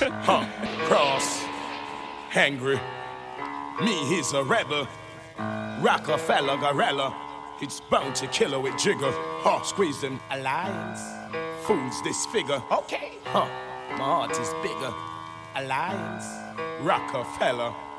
Huh, cross, angry. Me, he's a rebel. Rockefeller, gorilla. It's bound to kill her with jigger. Huh, squeeze them. Alliance. Fools disfigure. Okay. Huh, my heart is bigger. Alliance. Rockefeller.